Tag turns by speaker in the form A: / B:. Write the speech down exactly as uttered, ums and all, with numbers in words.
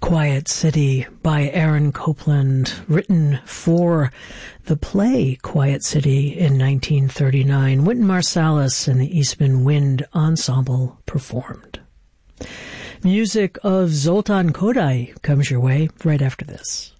A: Quiet City by Aaron Copland, written for the play Quiet City in nineteen thirty-nine. Wynton Marsalis and the Eastman Wind Ensemble performed. Music of Zoltan Kodály comes your way right after this.